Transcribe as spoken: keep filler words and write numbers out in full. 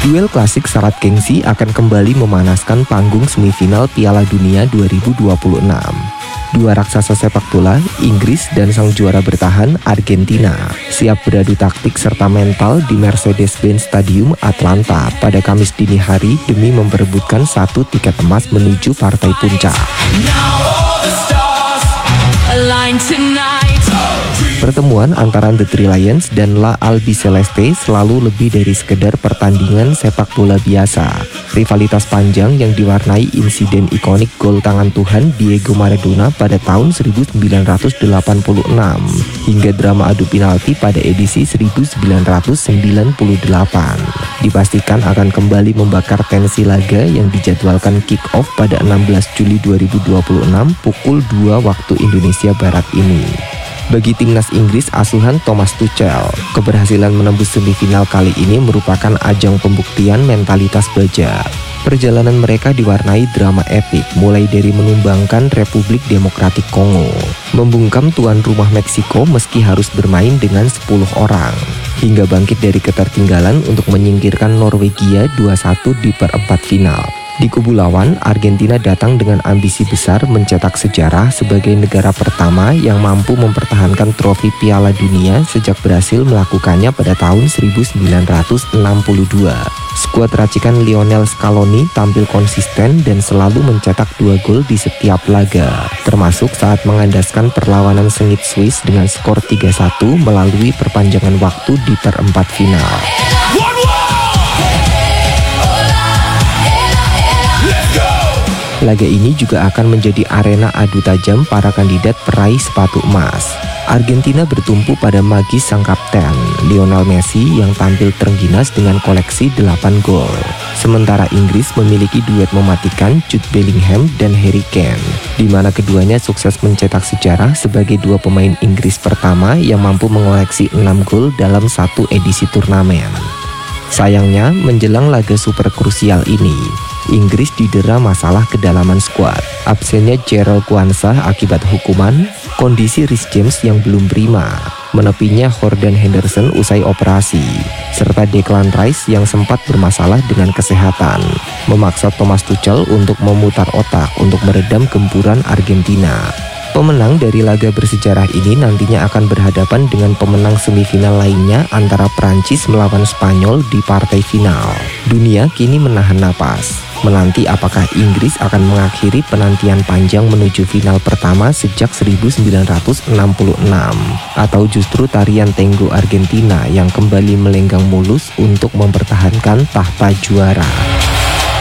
Duel klasik syarat gengsi akan kembali memanaskan panggung semifinal Piala Dunia dua ribu dua puluh enam. Dua raksasa sepak bola, Inggris dan sang juara bertahan, Argentina, siap beradu taktik serta mental di Mercedes-Benz Stadium Atlanta pada Kamis dini hari demi memperebutkan satu tiket emas menuju partai puncak. Pertemuan antara The Three Lions dan La Albiceleste selalu lebih dari sekedar pertandingan sepak bola biasa. Rivalitas panjang yang diwarnai insiden ikonik gol tangan Tuhan Diego Maradona pada tahun seribu sembilan ratus delapan puluh enam hingga drama adu penalti pada edisi seribu sembilan ratus sembilan puluh delapan dipastikan akan kembali membakar tensi laga yang dijadwalkan kick-off pada enam belas Juli dua ribu dua puluh enam pukul dua waktu Indonesia Barat ini. Bagi timnas Inggris asuhan Thomas Tuchel, keberhasilan menembus semifinal kali ini merupakan ajang pembuktian mentalitas baja. Perjalanan mereka diwarnai drama epik, mulai dari menumbangkan Republik Demokratik Kongo, membungkam tuan rumah Meksiko meski harus bermain dengan sepuluh orang, hingga bangkit dari ketertinggalan untuk menyingkirkan Norwegia dua satu di perempat final. Di kubu lawan, Argentina datang dengan ambisi besar mencetak sejarah sebagai negara pertama yang mampu mempertahankan trofi Piala Dunia sejak berhasil melakukannya pada tahun seribu sembilan ratus enam puluh dua. Skuad racikan Lionel Scaloni tampil konsisten dan selalu mencetak dua gol di setiap laga, termasuk saat mengandaskan perlawanan sengit Swiss dengan skor tiga satu melalui perpanjangan waktu di perempat final. Laga ini juga akan menjadi arena adu tajam para kandidat peraih sepatu emas. Argentina bertumpu pada magis sang kapten, Lionel Messi, yang tampil terengginas dengan koleksi delapan gol. Sementara Inggris memiliki duet mematikan Jude Bellingham dan Harry Kane, di mana keduanya sukses mencetak sejarah sebagai dua pemain Inggris pertama yang mampu mengoleksi enam gol dalam satu edisi turnamen. Sayangnya, menjelang laga super krusial ini, Inggris didera masalah kedalaman skuad. Absennya Jarell Quansah akibat hukuman, kondisi Reece James yang belum prima, menepinya Jordan Henderson usai operasi, serta Declan Rice yang sempat bermasalah dengan kesehatan, memaksa Thomas Tuchel untuk memutar otak untuk meredam gempuran Argentina. Pemenang dari laga bersejarah ini nantinya akan berhadapan dengan pemenang semifinal lainnya antara Prancis melawan Spanyol di partai final. Dunia kini menahan napas, menanti apakah Inggris akan mengakhiri penantian panjang menuju final pertama sejak seribu sembilan ratus enam puluh enam, atau justru tarian tenggo Argentina yang kembali melenggang mulus untuk mempertahankan tahta juara.